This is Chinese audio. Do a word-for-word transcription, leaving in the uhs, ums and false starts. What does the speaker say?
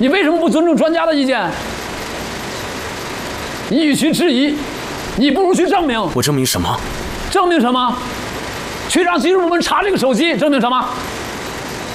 你为什么不尊重专家的意见？你与其质疑，你不如去证明。 我证明什么？ 证明什么？去让技术部门查这个手机，证明什么？